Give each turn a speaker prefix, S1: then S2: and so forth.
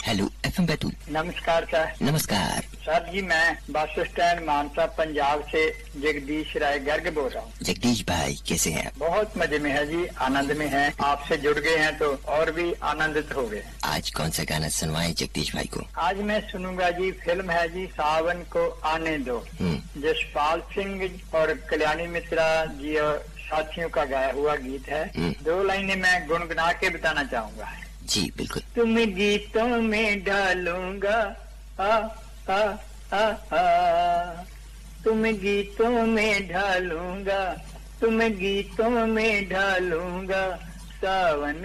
S1: Hello FM Betul.
S2: नमस्कार sir.
S1: नमस्कार
S2: sir जी, मैं बस स्टैंड मानसा पंजाब से जगदीश राय गर्ग बोल रहा हूँ।
S1: जगदीश भाई कैसे हैं?
S2: बहुत मजे में है जी, आनंद में है। आपसे जुड़ गए हैं तो और भी आनंदित हो गए।
S1: आज कौन सा गाना सुनवाएं जगदीश भाई को?
S2: आज मैं सुनूंगा जी, फिल्म है जी सावन को आने दो। जसपाल सिंह और कल्याणी मिश्रा जी और साथियों का गाया हुआ गीत है। 2 लाइनें मैं गुनगुना के बताना चाहूंगा।
S1: जी बिल्कुल।
S2: तुम गीतों में डालूंगा आ आ आ आ, तुम गीतों में ढालूंगा, तुम गीतों में ढालूंगा सावन